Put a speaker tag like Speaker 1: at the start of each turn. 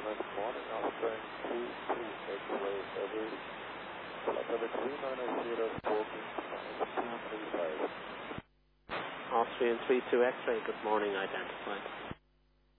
Speaker 1: Good morning, Austrian 22 X-ray service. Flight level 390, booking 5235.
Speaker 2: Austrian 32 X-ray, good morning, identified.